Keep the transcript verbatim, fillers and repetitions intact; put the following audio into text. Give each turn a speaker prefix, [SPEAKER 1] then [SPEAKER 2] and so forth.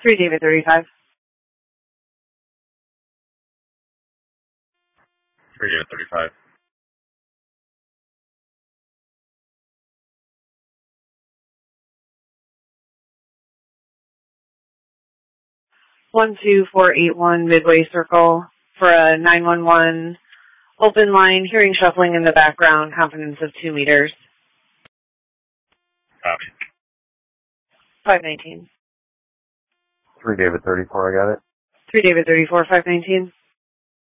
[SPEAKER 1] three David thirty-five.
[SPEAKER 2] three David thirty-five.
[SPEAKER 1] one two four eight one Midway Circle for a nine one one open line, hearing shuffling in the background, confidence of two meters.
[SPEAKER 2] Copy.
[SPEAKER 1] five nineteen.
[SPEAKER 3] three David thirty-four, I got it.
[SPEAKER 1] three David thirty-four, five nineteen.